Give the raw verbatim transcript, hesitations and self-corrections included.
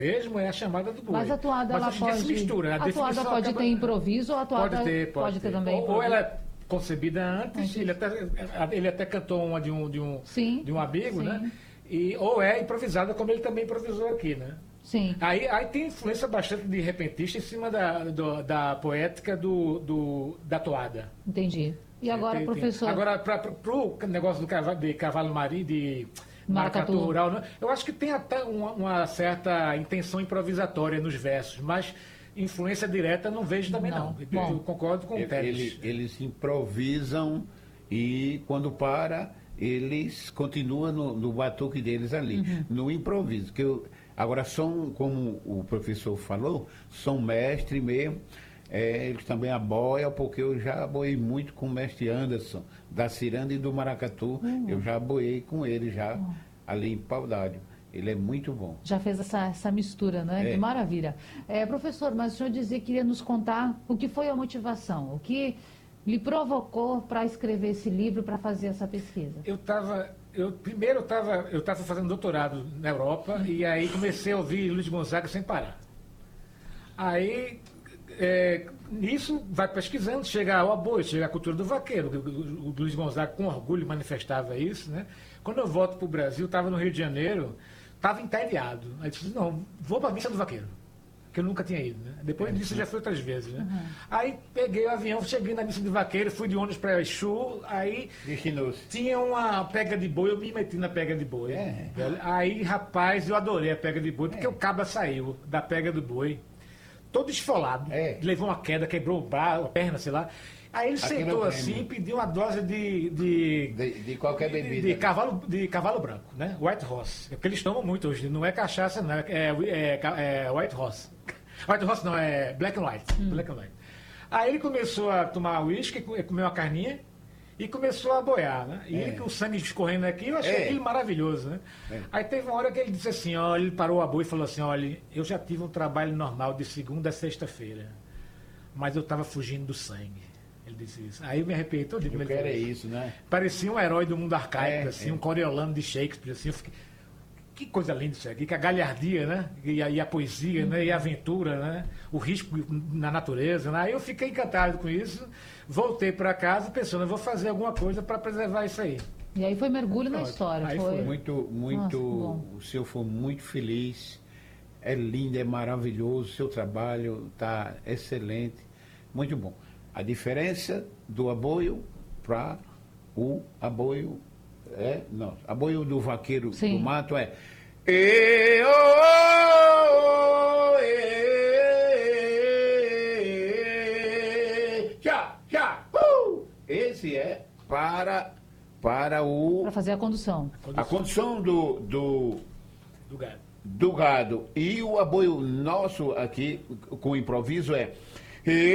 mesmo é a chamada do boi. Mas a toada, Mas ela hoje em dia pode... se mistura. A, a toada pode acaba... ter improviso ou a toada pode ter, pode pode ter, ter também ou, improviso? ou ela é concebida antes, antes. Ele, até, ele até cantou uma de um, de um, sim, de um amigo, sim. né? E, ou é improvisada, como ele também improvisou aqui, né? Sim. Aí, aí tem influência bastante de repentista em cima da, do, da poética do, do, da toada. Entendi. E agora, tem, professor? Tem. Agora, para o negócio do cavalo, de cavalo marinho, de maracatu rural, né? Eu acho que tem até uma, uma certa intenção improvisatória nos versos, mas influência direta não vejo também, não. não. Eu, eu concordo com o Teles. Eles, eles improvisam e, quando para, eles continuam no, no batuque deles ali, uhum. no improviso. Que eu, agora, são, como o professor falou, são mestre mesmo. É, eles também aboiam, porque eu já aboiei muito com o mestre Anderson, da Ciranda e do Maracatu. Uhum. Eu já aboiei com ele, já uhum. ali em Pau d'Ádio. Ele é muito bom. Já fez essa, essa mistura, né? É. Que maravilha. É, professor, mas o senhor dizia que queria nos contar o que foi a motivação, o que lhe provocou para escrever esse livro, para fazer essa pesquisa. Eu estava... Eu, primeiro eu estava eu estava fazendo doutorado na Europa, uhum. e aí comecei a ouvir Luiz Gonzaga sem parar. Aí... É, nisso vai pesquisando, chega ao aboio, chega à cultura do vaqueiro. O, o, o Luiz Gonzaga com orgulho manifestava isso, né? Quando eu volto para o Brasil, estava no Rio de Janeiro, estava entediado. Aí disse, não, vou para a missa do vaqueiro, que eu nunca tinha ido, né? Depois é, disso já fui outras vezes, né? Uhum. Aí peguei o avião, cheguei na missa do vaqueiro, fui de ônibus para Exu, aí tinha uma pega de boi, eu me meti na pega de boi. É. Aí, rapaz, eu adorei a pega de boi, porque é. o cabra saiu da pega do boi, todo esfolado, é. levou uma queda, quebrou o braço, a perna, sei lá. Aí ele Aquilo sentou assim e pediu uma dose de... De, de, de qualquer bebida. De, de, cavalo, de cavalo branco, né? White Horse. Porque eles tomam muito hoje, não é cachaça, não, é, é, é White Horse. White Horse não, é Black and White. Hum. Black and White. Aí ele começou a tomar uísque, comeu uma carninha e começou a boiar, né? E é. ele com o sangue escorrendo aqui, eu achei é. aquilo maravilhoso, né? É. Aí teve uma hora que ele disse assim, olha, ele parou a boi e falou assim, olha, eu já tive um trabalho normal de segunda a sexta-feira, mas eu estava fugindo do sangue. Ele disse isso. Aí eu me arrependi todo dia. Eu quero é isso, né? Parecia um herói do mundo arcaico, é, assim, é. um Coriolano de Shakespeare, assim, eu fiquei... Que coisa linda isso aqui, que a galhardia, né? E a, e a poesia, né? E a aventura, né? O risco na natureza, né? Aí eu fiquei encantado com isso, voltei para casa pensando, eu vou fazer alguma coisa para preservar isso aí. E aí foi mergulho Pronto. na história. Aí foi... foi muito, muito, Nossa, o senhor foi muito feliz, é lindo, é maravilhoso, o seu trabalho está excelente, muito bom. A diferença do aboio para o aboio É, não. Aboio do vaqueiro Sim. do mato é. E, oh, oh, e, já, já, uh! Esse é para, para o. Para fazer a condução. A condução do, do, do, gado. do gado. E o aboio nosso aqui, com improviso, é. E,